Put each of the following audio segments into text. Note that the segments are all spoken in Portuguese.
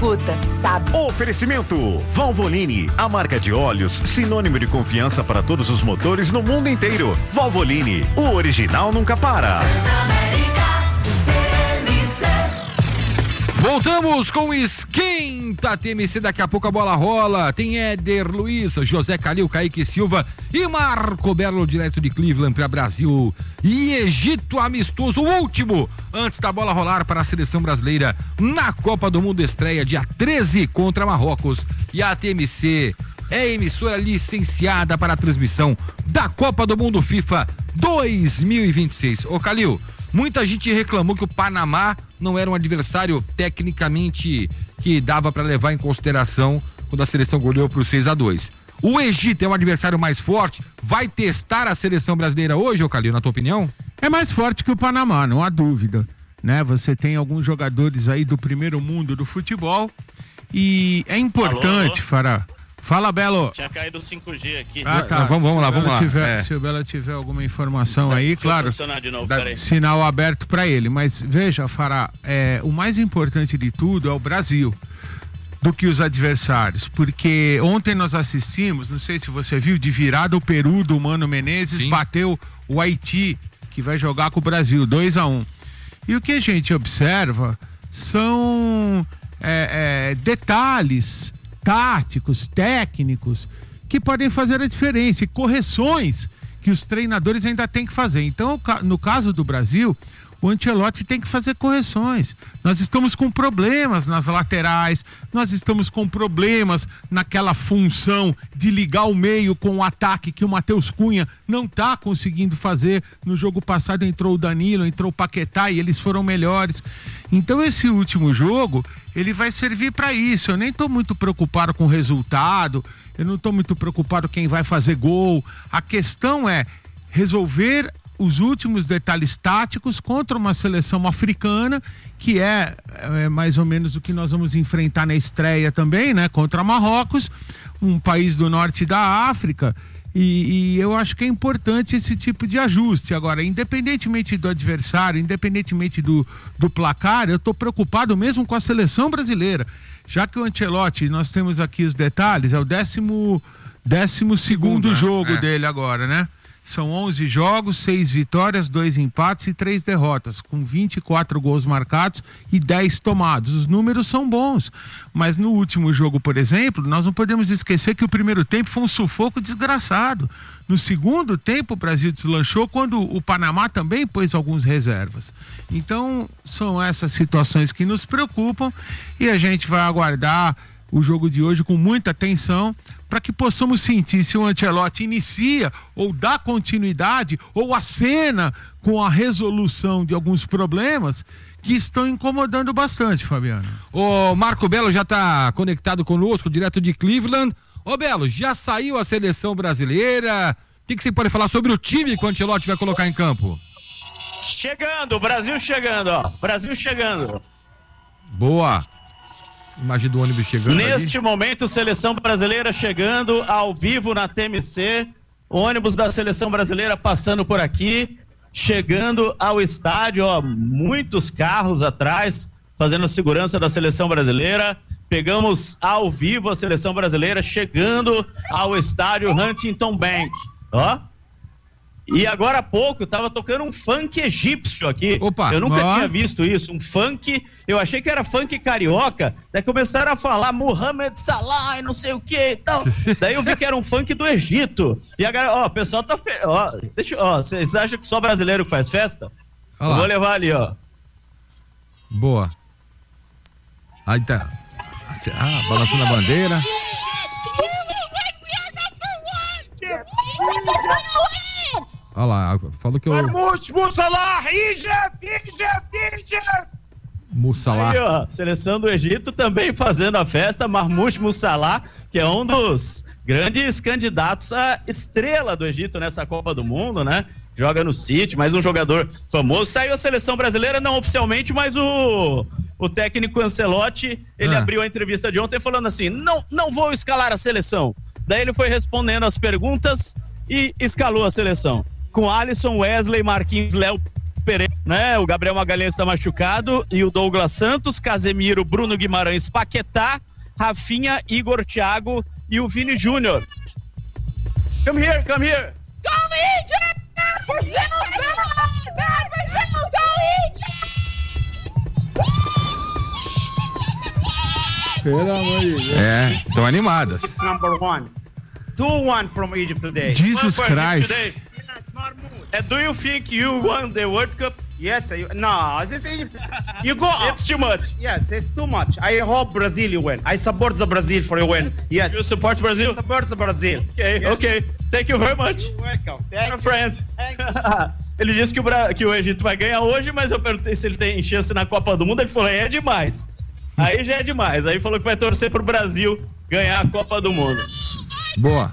escuta, sabe. Oferecimento Valvoline, a marca de óleos sinônimo de confiança para todos os motores no mundo inteiro. Valvoline, o original nunca para. Voltamos com o Esquenta TMC, daqui a pouco a bola rola, tem Éder Luiz, José Calil, Kaique Silva e Marco Belo direto de Cleveland para Brasil e Egito amistoso, o último antes da bola rolar para a seleção brasileira na Copa do Mundo, estreia dia 13 contra Marrocos. E a TMC é emissora licenciada para a transmissão da Copa do Mundo FIFA 2026. Ô Calil, muita gente reclamou que o Panamá não era um adversário tecnicamente que dava para levar em consideração quando a seleção goleou para o 6-2. O Egito é um adversário mais forte, vai testar a seleção brasileira hoje, ô Calil, na tua opinião? É mais forte que o Panamá, não há dúvida, né? Você tem alguns jogadores aí do primeiro mundo do futebol e é importante, Fará. Fala, Belo. Tinha caído o 5G aqui. Ah, tá. Vamos lá. Se o Belo tiver alguma informação aí, claro, de novo, sinal aberto para ele. Mas veja, Fará, o mais importante de tudo é o Brasil do que os adversários. Porque ontem nós assistimos, não sei se você viu, de virada o Peru do Mano Menezes. Sim. Bateu o Haiti, que vai jogar com o Brasil, 2-1. E o que a gente observa são detalhes táticos, técnicos, que podem fazer a diferença e correções que os treinadores ainda têm que fazer. Então, no caso do Brasil, o Ancelotti tem que fazer correções. Nós estamos com problemas nas laterais, nós estamos com problemas naquela função de ligar o meio com o ataque que o Matheus Cunha não está conseguindo fazer. No jogo passado entrou o Danilo, entrou o Paquetá e eles foram melhores. Então esse último jogo, ele vai servir para isso. Eu nem estou muito preocupado com o resultado, eu não estou muito preocupado quem vai fazer gol. A questão é resolver os últimos detalhes táticos contra uma seleção africana, que é mais ou menos o que nós vamos enfrentar na estreia também, né? Contra Marrocos, um país do norte da África, e eu acho que é importante esse tipo de ajuste. Agora, independentemente do adversário, independentemente do placar, eu estou preocupado mesmo com a seleção brasileira, já que o Ancelotti, nós temos aqui os detalhes, é o 12º jogo dele agora, né? São 11 jogos, 6 vitórias, 2 empates e 3 derrotas, com 24 gols marcados e 10 tomados. Os números são bons, mas no último jogo, por exemplo, nós não podemos esquecer que o primeiro tempo foi um sufoco desgraçado. No segundo tempo, o Brasil deslanchou quando o Panamá também pôs alguns reservas. Então, são essas situações que nos preocupam e a gente vai aguardar o jogo de hoje com muita atenção para que possamos sentir se o Ancelotti inicia ou dá continuidade ou acena com a resolução de alguns problemas que estão incomodando bastante, Fabiano. O Marco Belo já está conectado conosco, direto de Cleveland. Ô Belo, já saiu a seleção brasileira? O que você pode falar sobre o time que o Ancelotti vai colocar em campo? Chegando, Brasil chegando, ó. Brasil chegando. Boa. Imagina o ônibus chegando. Neste momento, seleção brasileira chegando ao vivo na TMC. O ônibus da seleção brasileira passando por aqui, chegando ao estádio, ó, muitos carros atrás, fazendo a segurança da seleção brasileira. Pegamos ao vivo a seleção brasileira chegando ao estádio Huntington Bank, ó. E agora há pouco tava tocando um funk egípcio aqui. Opa, eu nunca tinha visto isso, um funk, eu achei que era funk carioca, daí começaram a falar Mohamed Salah e não sei o que e tal. Daí eu vi que era um funk do Egito. E agora, ó, o pessoal tá, vocês acham que só brasileiro que faz festa? Eu vou levar ali, ó. Boa. Aí tá. Balançando a bandeira. Olha lá, falou que eu... Marmouche, Mussalah, Egypt! Mussalah. Aí, ó, seleção do Egito também fazendo a festa, Marmouche Mussalah, que é um dos grandes candidatos à estrela do Egito nessa Copa do Mundo, né? Joga no City, mais um jogador famoso. Saiu a seleção brasileira, não oficialmente, mas o técnico Ancelotti, ele abriu a entrevista de ontem falando assim, não vou escalar a seleção. Daí ele foi respondendo as perguntas e escalou a seleção. Com Alisson, Wesley, Marquinhos, Léo Pereira, né? O Gabriel Magalhães está machucado e o Douglas Santos, Casemiro, Bruno Guimarães, Paquetá, Rafinha, Igor, Thiago e o Vini Júnior. Come here. Go Egypt! Brazil! Brazil! Go Egypt! Pelo amor de Deus. Estão animadas. Number 1. 2-1 from Egypt today. Jesus One for Egypt Christ. today. Do you think you won the World Cup? Yes, no, this Egypt. You go. It's too much. Yes, it's too much. I hope Brazil win. I support the Brazil for a win. Yes. You support Brazil? Support the Brazil. Okay. Thank you very much. Welcome. Our friend. Ele disse que o Egito vai ganhar hoje, mas eu perguntei se ele tem chance na Copa do Mundo. Ele falou, é demais. Aí já é demais. Aí falou que vai torcer pro Brasil ganhar a Copa do Mundo. Boa.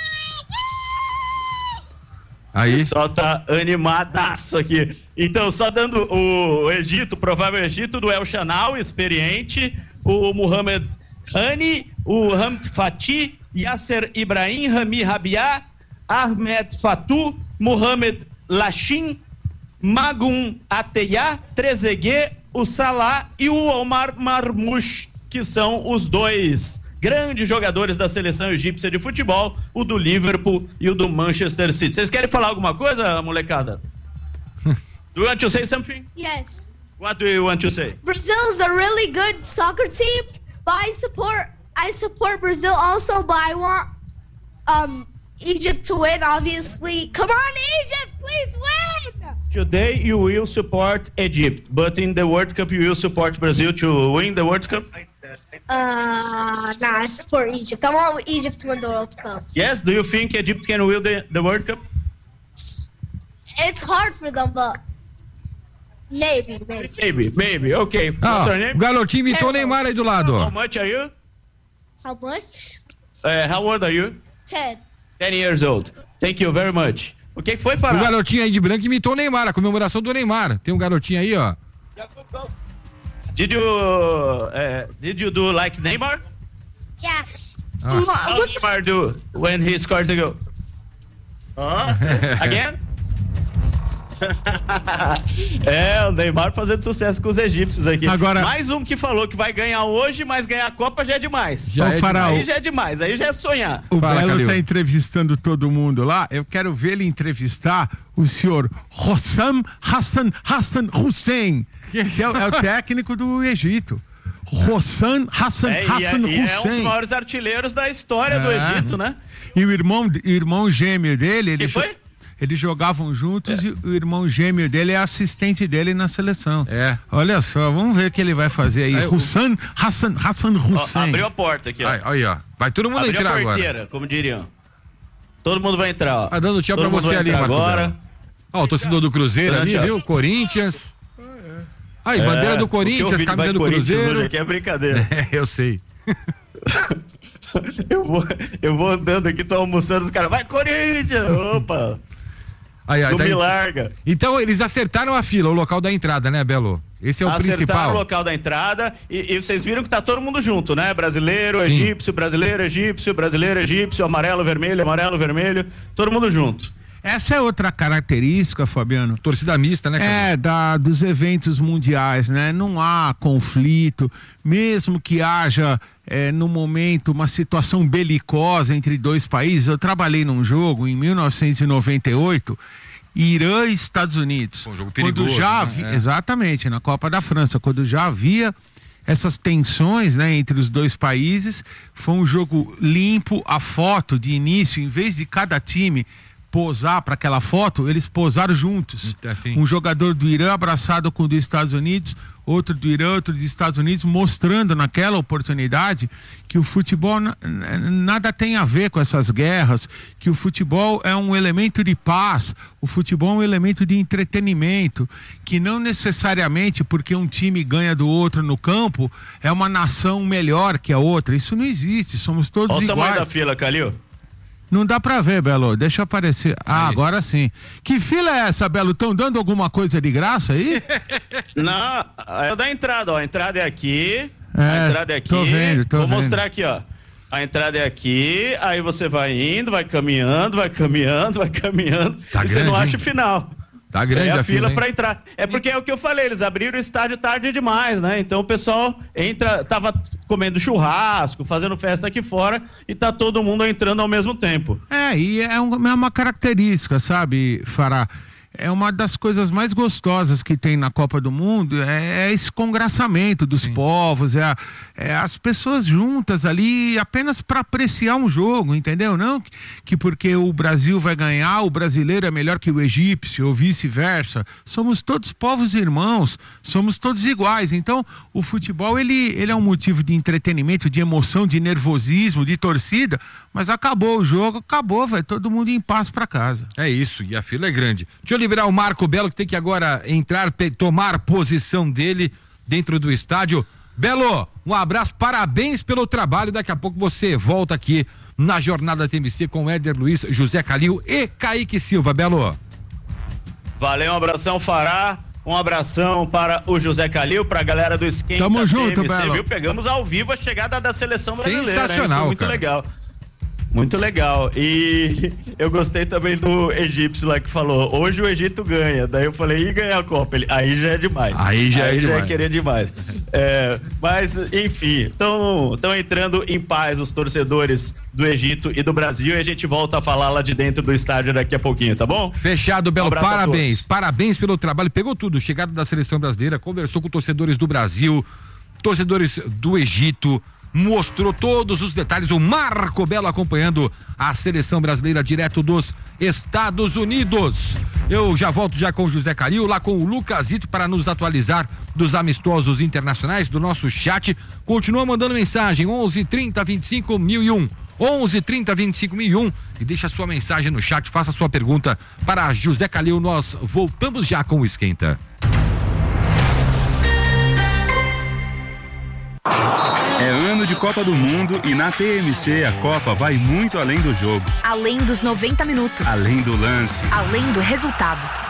Aí. Só tá animadaço aqui. Então, só dando o Egito, provável Egito do El Chanal, experiente, o Mohamed Hani, o Hamd Fatih, Yasser Ibrahim, Rami Rabia, Ahmed Fatou, Mohamed Lachin, Magoun Ateya, Trezeguet, o Salah e o Omar Marmoush, que são os dois grandes jogadores da seleção egípcia de futebol, o do Liverpool e o do Manchester City. Vocês querem falar alguma coisa, molecada? Do you want to say something? Yes. What do you want to say? Brazil's a really good soccer team, but I support Brazil also, but I want Egypt to win, obviously. Come on, Egypt, please win! Today you will support Egypt, but in the World Cup you will support Brazil to win the World Cup? I support Egypt. I want Egypt to win the World Cup. Yes, do you think Egypt can win the World Cup? It's hard for them, but maybe. Maybe, okay. What's your O name? garotinho imitou o Neymar aí do lado, How ó. much are you? How much? How old are you? 10. 10 years old. Thank you very much. O que foi, O Fará? garotinho aí de branco imitou o Neymar, a comemoração do Neymar. Tem um garotinho aí, ó. Did you do like Neymar? Yeah. How Neymar do when he scores a goal? Again? O Neymar fazendo sucesso com os egípcios aqui. Agora- Mais um que falou que vai ganhar hoje, mas ganhar a Copa já é demais. Já é Faraó. Aí já é demais, aí já é sonhar. O Fala, Belo Calil. tá entrevistando todo mundo lá. Eu quero ver ele entrevistar o senhor Hossam Hassan Hussein, que é o técnico do Egito. Hossam Hassan E é um dos Hussein. maiores artilheiros da história do Egito, né? E o irmão gêmeo dele, Quem foi? eles jogavam juntos e o irmão gêmeo dele é assistente dele na seleção. É. Olha só, vamos ver o que ele vai fazer aí. Aí, Hassan Ó, Hussein. abriu a porta aqui, ó. Aí, ó. Vai todo mundo Abriu entrar a agora. porteira, como diriam. Todo mundo vai entrar, ó. Tá dando tchau Todo pra mundo você vai ali, entrar Marco agora. Belo. Ó, o torcedor do Cruzeiro Dando ali, tchau. viu? Corinthians. Aí, bandeira do O que eu Corinthians, vi camisa vai do Corinthians Cruzeiro. hoje aqui é brincadeira. Eu sei. eu vou andando aqui, tô almoçando, os caras, vai Corinthians! Opa! Aí, Não tá me em- larga. Então, eles acertaram a fila, o local da entrada, né, Belo? Esse é o Acertaram principal. o local da entrada e vocês viram que tá todo mundo junto, né? Brasileiro, Sim. egípcio, brasileiro, egípcio, amarelo, vermelho, todo mundo junto. Essa é outra característica, Fabiano. Torcida mista, né, cara? Dos eventos mundiais, né? Não há conflito, mesmo que haja no momento uma situação belicosa entre dois países. Eu trabalhei num jogo em 1998, Irã e Estados Unidos. Foi um jogo Quando perigoso, já né? exatamente, na Copa da França, quando já havia essas tensões, né, entre os dois países, foi um jogo limpo. A foto de início, em vez de cada time posar para aquela foto, eles posaram juntos. Assim. Um jogador do Irã abraçado com o dos Estados Unidos, outro do Irã, outro dos Estados Unidos, mostrando naquela oportunidade que o futebol nada tem a ver com essas guerras, que o futebol é um elemento de paz, o futebol é um elemento de entretenimento, que não necessariamente porque um time ganha do outro no campo é uma nação melhor que a outra. Isso não existe, somos todos Olha o tamanho da iguais. fila, Calil. Não dá pra ver, Belo. Deixa aparecer. Ah, Aí. agora sim. Que fila é essa, Belo? Estão dando alguma coisa de graça aí? Não, é da entrada, ó. A entrada é aqui. É, A entrada é aqui. tô vendo. Vou mostrar aqui, ó. A entrada é aqui, aí você vai indo, vai caminhando. Tá e você grande, não acha hein? o final. Tá grande a fila hein? para entrar. É porque é o que eu falei, eles abriram o estádio tarde demais, né? Então o pessoal tava comendo churrasco, fazendo festa aqui fora e tá todo mundo entrando ao mesmo tempo. E é uma característica, sabe, Fará? É uma das coisas mais gostosas que tem na Copa do Mundo, é esse congraçamento dos povos, é as pessoas juntas ali apenas para apreciar um jogo, entendeu? Não que porque o Brasil vai ganhar, o brasileiro é melhor que o egípcio ou vice-versa. Somos todos povos irmãos, somos todos iguais. Então, o futebol ele é um motivo de entretenimento, de emoção, de nervosismo, de torcida, mas acabou o jogo, vai todo mundo em paz para casa. É isso, e a fila é grande. Deixa eu liberar o Marco Belo, que tem que agora entrar, tomar posição dele dentro do estádio. Belo, um abraço, parabéns pelo trabalho. Daqui a pouco você volta aqui na Jornada TMC com Éder Luiz, José Calil e Kaique Silva. Belo. Valeu, um abração, Fará. Um abração para o José Calil, para a galera do Esquenta. Tamo junto, TMC, Belo. viu? Pegamos ao vivo a chegada da seleção brasileira. Sensacional, né? Muito cara. legal. Muito legal. E eu gostei também do egípcio lá que falou, hoje o Egito ganha. Daí eu falei, e ganha a Copa? Ele, aí já é demais. Aí já é demais. querer demais. Mas, enfim, estão entrando em paz os torcedores do Egito e do Brasil e a gente volta a falar lá de dentro do estádio daqui a pouquinho, tá bom? Fechado, Belo. Parabéns. Parabéns pelo trabalho. Pegou tudo. Chegada da seleção brasileira, conversou com torcedores do Brasil, torcedores do Egito, mostrou todos os detalhes. O Marco Belo acompanhando a seleção brasileira direto dos Estados Unidos. Eu já volto já com o José Calil, lá com o Lucasito para nos atualizar dos amistosos internacionais do nosso chat. Continua mandando mensagem 11 30 25 1001. 11 30 25 1001 e deixa sua mensagem no chat, faça sua pergunta para José Calil. Nós voltamos já com o Esquenta. É ano de Copa do Mundo e na TMC a Copa vai muito além do jogo. Além dos 90 minutos. Além do lance. Além do resultado.